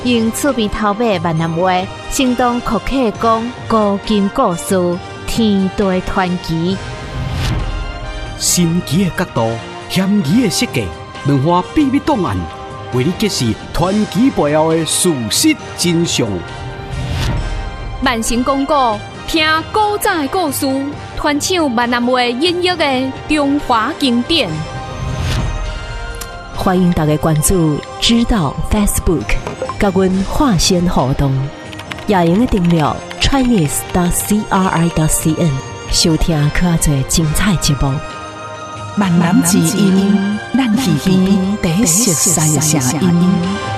用厝边头尾闽南话，生动刻刻讲古今故事，天地传奇。 神奇的角度，险疑的设计，两岸秘密档案，为你揭示传奇背后的事实真相。 万成讲古，听古早的故事，传唱闽南话音乐的中华经典。 欢迎大家关注知道 Facebook， 甲阮化身互动，也用订阅 Chinese.CRI.CN， 收听更多精彩节目。 闽南之音，咱耳边第一熟悉的声音。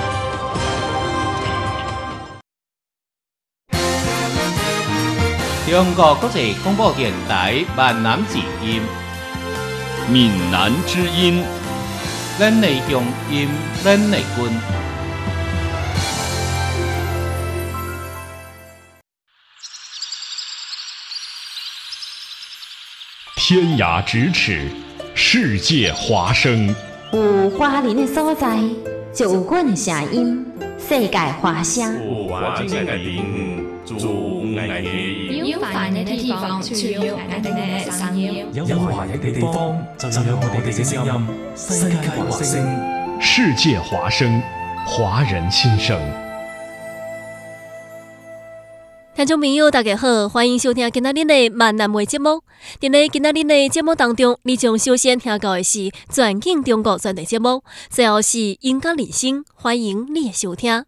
中国国际广播电台闽南之音， 闽南之音， 咱的乡音，咱的根。 天涯咫尺，世界华声。 有华人的所在，就有阮的声音。世界华声。 有环境的地方，就有爱的音。 有烦的地方，就有爱的声音。 有华人的地方，就有我哋嘅聲音。世界華聲， 世界華聲，華人心聲。 聽眾朋友，大家好，歡迎收聽今仔日的閩南話節目。在今仔日的節目當中，你將首先聽到的是全景中國專題節目，最後是音樂人生，歡迎你的收聽。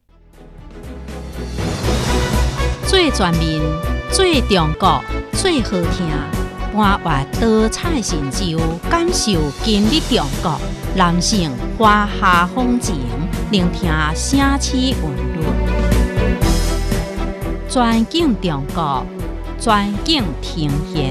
最全面、最中國、最好聽，搬運多彩成就，感受今日中國，男性華夏風情，聆聽城市韻律。全景中國，全景呈現。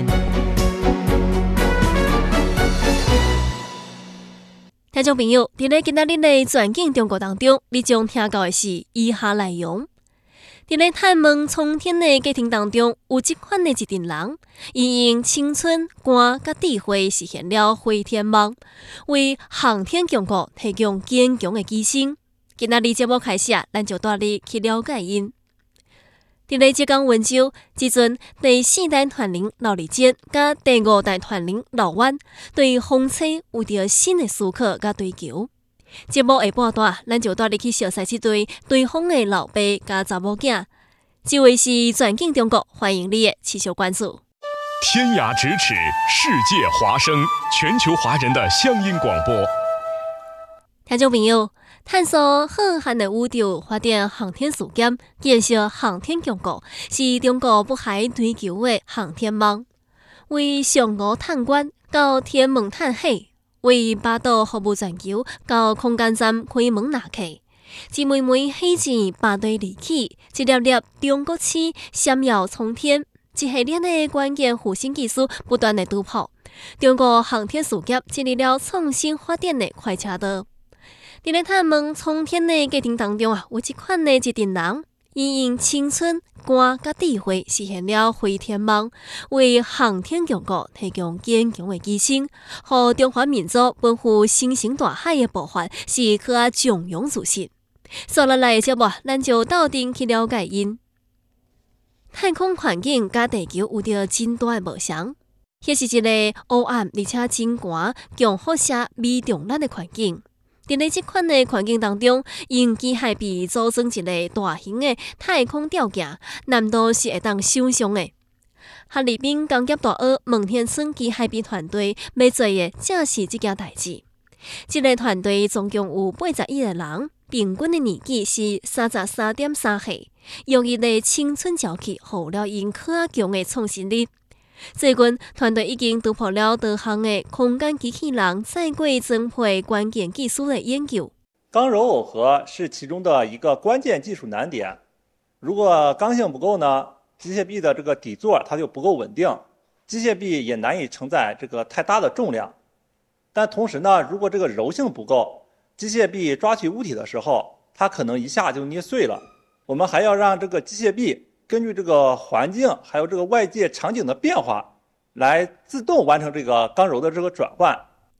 聽眾朋友，在今仔日的全景中國當中，你將聽到的是以下內容。在探問蒼天的家庭當中，有這款的一群人，伊用青春、歌甲智慧實現了飛天夢，為航天強國提供堅強的基薪。今仔日節目開始，咱就帶你去了解因。在浙江溫州，即陣第4代團領劉利堅甲第5代團領劉灣對風車有着新的思考甲追求。節目下半段，咱就帶你去熟悉這對方的老爸甲查某囝。這位是全景中國，歡迎你的持續關注。 天涯咫尺，世界華聲，全球華人的鄉音廣播。 聽眾朋友，探索浩瀚的宇宙，發展航天事業，建設航天強國，是中國不懈追求的航天夢。為嫦娥探關到天門探險，為巴島服務全球到空間站開門拿客，一枚枚火箭拔隊離去，一粒粒中國刺閃耀衝天，一系列的關鍵核心技術不斷的突破，中國航天事業建立了創新發展的快車道。在探問蒼天的家庭當中，有這款的一群人，伊用青春、歌甲智慧實現了飛天夢，為航天強國提供堅強的基薪，和中華民族奔赴星星大海的步伐是可嶽嶸自信。接下來的節目，咱就鬥陣去了解因。太空環境甲地球有着真大的無相，迄是一個黑暗而且真寒、強輻射、微重力的環境。在這款的環境當中，用機械臂組成一個大型的太空吊架，難度是會當想象的。哈爾濱工業大學蒙田村機械臂團隊要做的正是這件代誌。這個團隊總共有81個人，平均的年紀是33.3歲，用伊的青春朝氣，予了因可強的創新力。最近，團隊已經突破了多項的空間機器人在軌增配關鍵技術的研究。 剛柔耦合是其中的一個關鍵技術難點。如果剛性不夠呢，機械臂的這個底座它就不夠穩定，機械臂也難以承載這個太大的重量。但同時呢，如果這個柔性不夠，機械臂抓取物體的時候，它可能一下就捏碎了。我們還要讓這個機械臂根據這個環境還有這個外界場景的變化，來自動完成這個剛柔的這個轉換。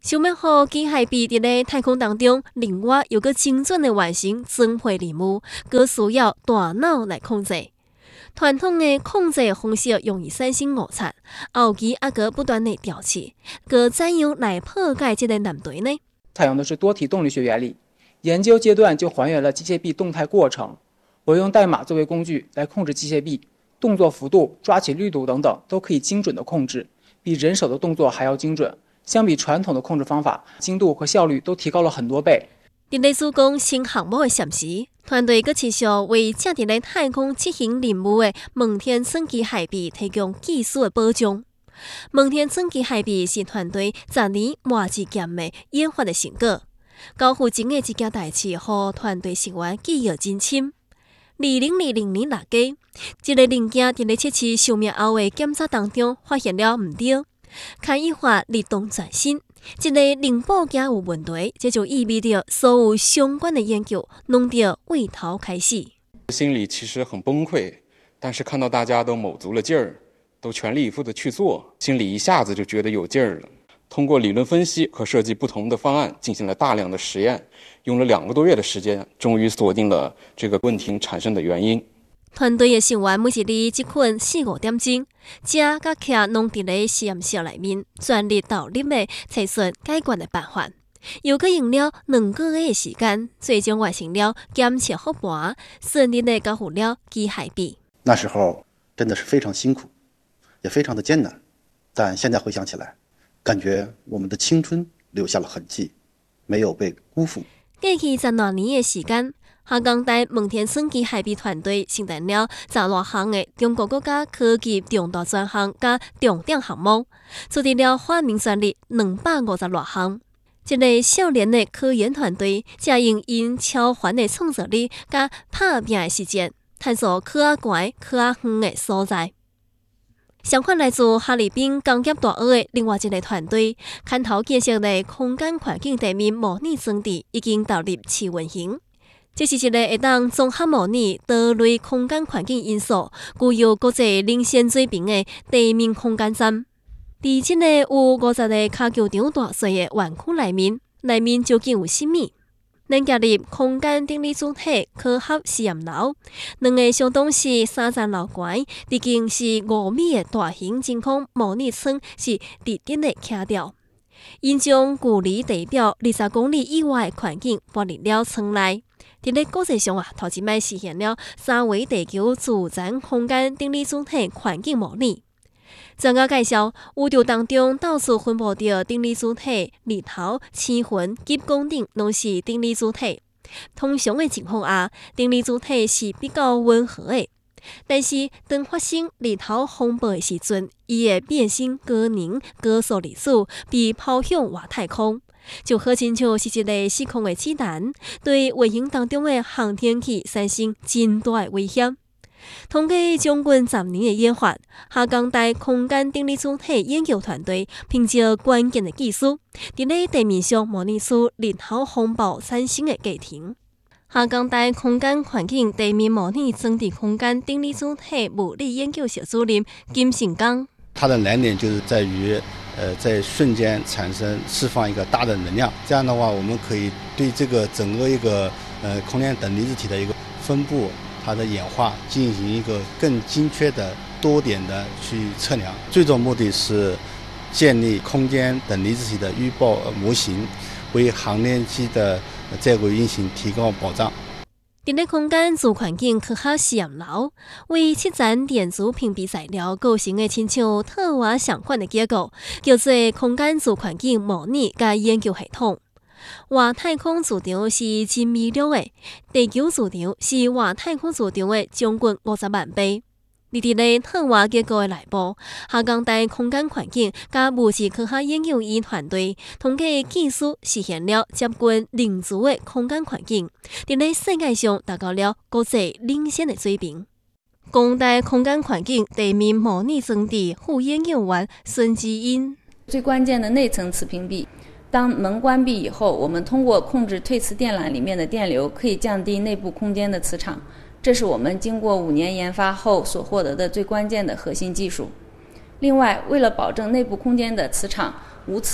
想要让机械臂伫咧太空当中，另外又个精准的完成增配任务，佮需要大脑来控制。传统的控制方式容易产生误差，后期还佮不断的调试，佮怎样来破解这个难题呢？ 采用的是多体动力学原理，研究阶段就还原了机械臂动态过程。我用代码作为工具来控制机械臂，动作幅度、抓起力度等等都可以精准的控制，比人手的动作还要精准。相比传统的控制方法，精度和效率都提高了很多倍。 伫咧主攻新项目的同时，团队佮持续为正伫咧太空执行任务的问天村机械臂提供技术的保障。问天村机械臂是团队10年磨制剑的研发的成果，交付前的一件代志，互团队成员记忆真深。2020年6月，一个零件伫咧测试寿命后的检查当中发现了唔对，牵引法律动转身，一个零部件有问题，这就意味着所有相关的研究拢得为头开始。 心里其实很崩溃，但是看到大家都卯足了劲儿，都全力以赴的去做，心里一下子就觉得有劲儿了。通过理论分析和设计不同的方案，进行了大量的实验，用了2个多月的时间，终于锁定了这个问题产生的原因。 团队的成员每日即困4-5点钟，食甲徛拢伫咧实验室内面，全力投入的找寻解决的办法。又佮用了2个月的时间，最终完成了检测复盘，顺利的交付了机械臂。 那时候真的是非常辛苦，也非常的艰难，但现在回想起来，感觉我们的青春留下了痕迹，没有被辜负。 过去10多年的时间，下港台问天村机械臂团队承担了10多项的中国国家科技重大专项甲重点项目，取得了发明专利250多项。一个少年的科研团队，正用因超凡的创造力甲拍拼的实践，探索科仔悬、科仔远的所在。相反，来自哈尔滨工业大学的另外一个团队，牵头建设的空间环境地面模拟装置已经投入试运行。这是一个会当综合模拟多类空间环境因素，具有国际领先水平的地面空间站。伫这个有50个卡球场大小的园区内面究竟有甚物？咱加入空间定理主体科学实验楼，2个相当是30楼高，直径是5米的大型真空模拟舱是直直的徛掉，因将距离地表20公里以外的环境搬入了舱内。伫咧国际上头一摆实现了3维地球自然空间定理主体环境模拟。专家介绍，宇宙当中到处分布着定理主体，日头、星云、极光等拢是定理主体。通常的情况下，定理主体是比较温和的，但是当发生日头风暴的时阵，伊会变身高能、高速粒子，被抛向外太空。就好亲像是一个失控的子弹，对卫星当中的航天器产生真大的威胁。通过将近10年的研发，下港台空间定理主体研究团队凭借关键的技术，伫咧地面上模拟出日头风暴产生的过程。下港台空间环境地面模拟装置空间定理主体物理研究小主任金信刚， 它的难点就是在于，在瞬间释放一个大的能量，这样的话，我们可以对这个整个一个空间等离子体的一个分布。它的演化进行一个更精确的多点的去测量，最终目的是建立空间等离子体的预报模型，为航天器的在轨运行提供保障。 伫咧空间自环境科学实验楼，为7层电子屏蔽材料构成的亲像套娃相款的结构，叫做空间自环境模拟甲研究系统。外太空磁场是真微弱的，地球磁场是外太空磁场的将近50万倍。伫咧套娃结构的内部，下港台空间环境甲物质科学研究院团队通过技术实现了接近零磁的空间环境，伫咧世界上达到了国际领先的水平。港台空间环境地面模拟装置副研究员孙基英， 最关键的内层磁屏蔽。当门关闭以后，我们通过控制退磁电缆里面的电流，可以降低内部空间的磁场。这是我们经过5年研发后所获得的最关键的核心技术。另外，为了保证内部空间的磁场无磁，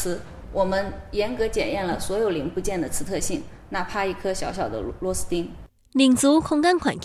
我们严格检验了所有零部件的磁特性，哪怕一颗小小的螺丝钉。 零组空间环境